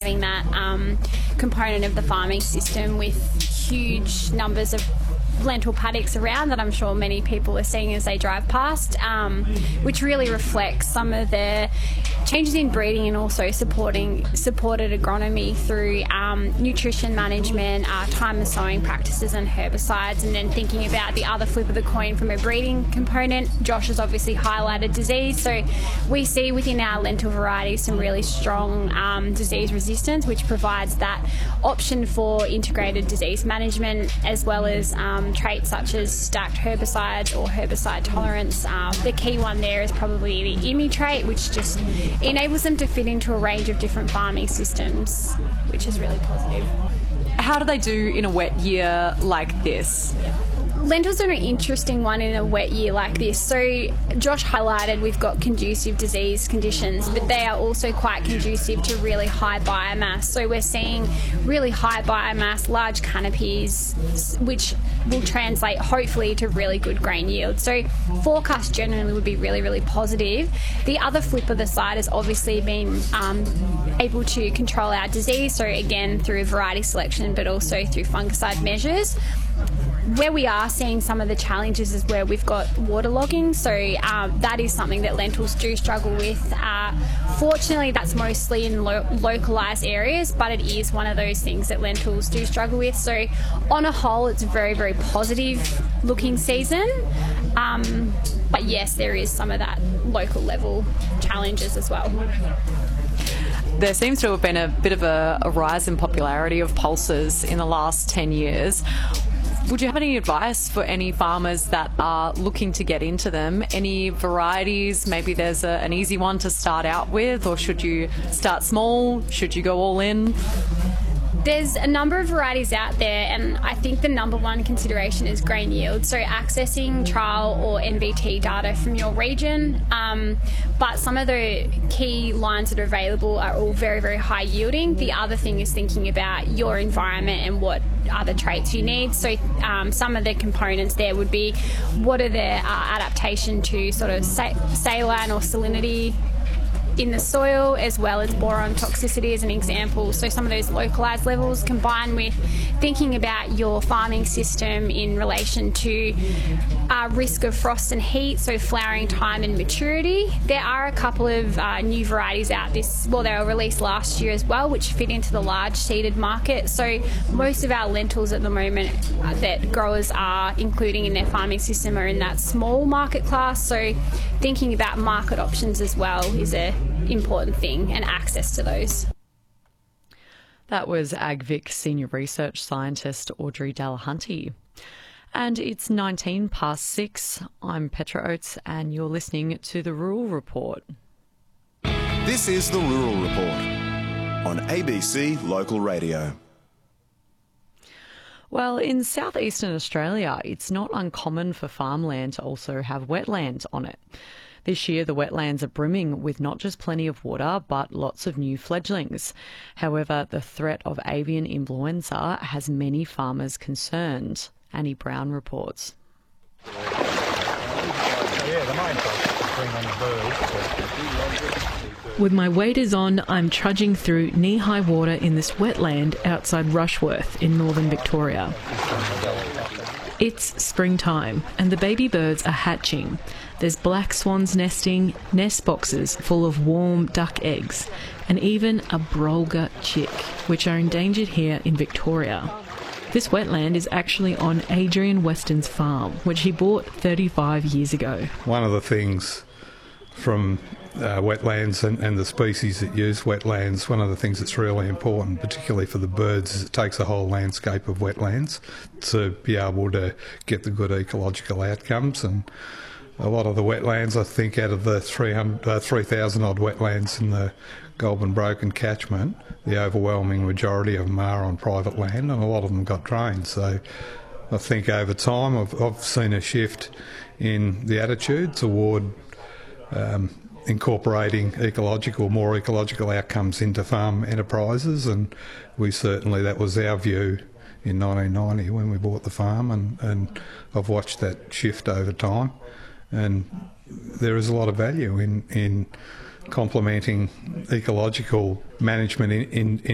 having that component of the farming system with huge numbers of lentil paddocks around that I'm sure many people are seeing as they drive past, which really reflects some of the changes in breeding and also supported agronomy through nutrition management, time of sowing practices and herbicides, and then thinking about the other flip of the coin from a breeding component. Josh has obviously highlighted disease, so we see within our lentil varieties some really strong disease resistance, which provides that option for integrated disease management, as well as traits such as stacked herbicides or herbicide tolerance. The key one there is probably the IMI trait, which just enables them to fit into a range of different farming systems, which is really positive. How do they do in a wet year like this? Lentils are an interesting one in a wet year like this. So Josh highlighted we've got conducive disease conditions, but they are also quite conducive to really high biomass. So we're seeing really high biomass, large canopies, which will translate hopefully to really good grain yield. So forecast generally would be really, really positive. The other flip of the side has obviously been able to control our disease. So again, through variety selection, but also through fungicide measures. Where we are seeing some of the challenges is where we've got waterlogging, so that is something that lentils do struggle with. Fortunately, that's mostly in localised areas, but it is one of those things that lentils do struggle with. So on a whole, it's a very, very positive looking season. But yes, there is some of that local level challenges as well. There seems to have been a bit of a rise in popularity of pulses in the last 10 years. Would you have any advice for any farmers that are looking to get into them? Any varieties? Maybe there's an easy one to start out with, or should you start small? Should you go all in? There's a number of varieties out there, and I think the number one consideration is grain yield. So accessing trial or NVT data from your region, but some of the key lines that are available are all very, very high yielding. The other thing is thinking about your environment and what other traits you need. So some of the components there would be what are their adaptation to sort of saline or salinity in the soil, as well as boron toxicity as an example. So some of those localised levels combined with thinking about your farming system in relation to risk of frost and heat, so flowering time and maturity. There are a couple of new varieties out they were released last year as well, which fit into the large seeded market. So most of our lentils at the moment that growers are including in their farming system are in that small market class. So thinking about market options as well is a important thing, and access to those. That was AgVic Senior Research Scientist Audrey Delahunty. And it's 19 past 6. I'm Petra Oates and you're listening to The Rural Report. This is The Rural Report on ABC Local Radio. Well, in southeastern Australia, it's not uncommon for farmland to also have wetlands on it. This year, the wetlands are brimming with not just plenty of water, but lots of new fledglings. However, the threat of avian influenza has many farmers concerned. Annie Brown reports. With my waders on, I'm trudging through knee-high water in this wetland outside Rushworth in northern Victoria. It's springtime and the baby birds are hatching. There's black swans nesting, nest boxes full of warm duck eggs, and even a brolga chick, which are endangered here in Victoria. This wetland is actually on Adrian Weston's farm, which he bought 35 years ago. One of the things from wetlands and the species that use wetlands, one of the things that's really important, particularly for the birds, is it takes a whole landscape of wetlands to be able to get the good ecological outcomes. And a lot of the wetlands, I think out of the 3,000 odd wetlands in the Goulburn Broken catchment, the overwhelming majority of them are on private land, and a lot of them got drained. So I think over time I've seen a shift in the attitude toward incorporating more ecological outcomes into farm enterprises, and that was our view in 1990 when we bought the farm, and I've watched that shift over time, and there is a lot of value in complementing ecological management in